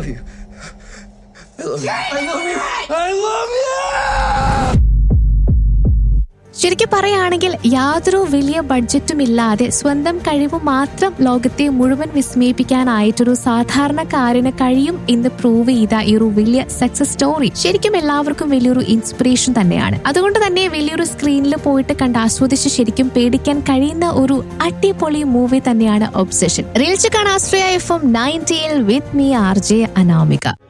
you. I love you. I love you. I love you. ശരിക്കും പറയുകയാണെങ്കിൽ യാതൊരു വലിയ ബഡ്ജറ്റും ഇല്ലാതെ സ്വന്തം കഴിവ് മാത്രം ലോകത്തെ മുഴുവൻ വിസ്മയിപ്പിക്കാനായിട്ടൊരു സാധാരണക്കാരന് കഴിയും എന്ന് പ്രൂവ് ചെയ്ത ഈ ഒരു വലിയ സക്സസ് സ്റ്റോറി ശരിക്കും എല്ലാവർക്കും വലിയൊരു ഇൻസ്പിറേഷൻ തന്നെയാണ്. അതുകൊണ്ട് തന്നെ വലിയൊരു സ്ക്രീനിൽ പോയിട്ട് കണ്ട് ആസ്വദിച്ച് ശരിക്കും പേടിക്കാൻ കഴിയുന്ന ഒരു അടിപൊളി മൂവി തന്നെയാണ് ഒബ്സഷൻ. റീൽസ് കാണാൻ ആശ്രയ FM 90 with me RJ Anamika.